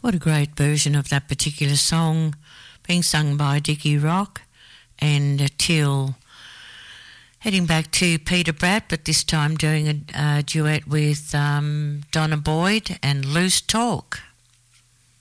What a great version of that particular song being sung by Dickie Rock and Till. Heading back to Peter Bratt, but this time doing a duet with Donna Boyd and Loose Talk.